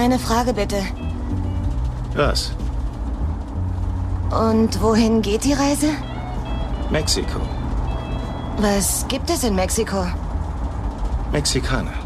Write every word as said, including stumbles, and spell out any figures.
Eine Frage bitte. Was? Und wohin geht die Reise? Mexiko. Was gibt es in Mexiko? Mexikaner.